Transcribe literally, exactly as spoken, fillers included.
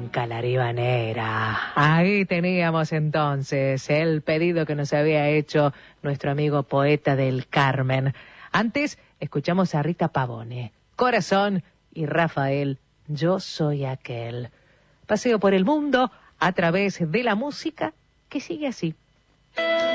Blanca la Ribanera. Ahí teníamos entonces el pedido que nos había hecho nuestro amigo poeta del Carmen. Antes escuchamos a Rita Pavone, Corazón, y Rafael, Yo soy aquel. Paseo por el mundo a través de la música que sigue así.